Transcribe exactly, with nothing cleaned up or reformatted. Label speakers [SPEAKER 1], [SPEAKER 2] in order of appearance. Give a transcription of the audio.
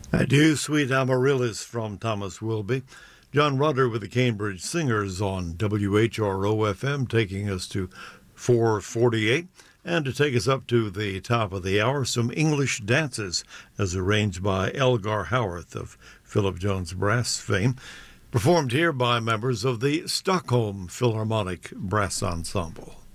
[SPEAKER 1] Adieu, Sweet Amaryllis from Thomas Wilby. John Rudder with the Cambridge Singers on W H R O F M, taking us to four forty-eight. And to take us up to the top of the hour, some English dances as arranged by Elgar Howarth of Philip Jones Brass fame, performed here by members of the Stockholm Philharmonic Brass Ensemble.